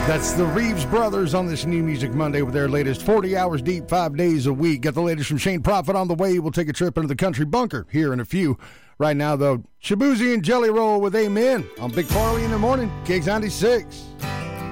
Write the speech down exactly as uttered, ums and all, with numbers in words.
That's the Reeves Brothers on this New Music Monday with their latest forty hours deep, five days a week. Got the latest from Shane Prophet on the way. We'll take a trip into the country bunker here in a few. Right now, though, Shabuzi and Jelly Roll with Amen on Big Farley in the Morning, Gigs ninety-six.